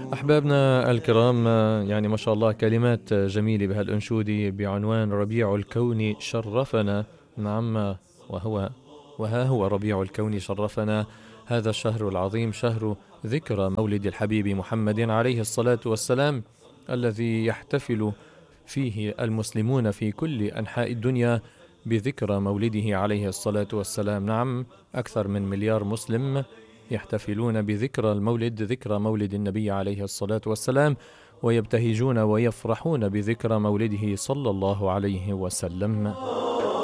أحبابنا الكرام، يعني ما شاء الله كلمات جميلة بهالأنشودة بعنوان ربيع الكون شرفنا. نعم، وهو وها هو ربيع الكون شرفنا. هذا الشهر العظيم شهر ذكرى مولد الحبيب محمد عليه الصلاة والسلام، الذي يحتفل فيه المسلمون في كل أنحاء الدنيا بذكرى مولده عليه الصلاة والسلام. نعم، أكثر من مليار مسلم يحتفلون بذكرى المولد، ذكرى مولد النبي عليه الصلاة والسلام، ويبتهجون ويفرحون بذكرى مولده صلى الله عليه وسلم.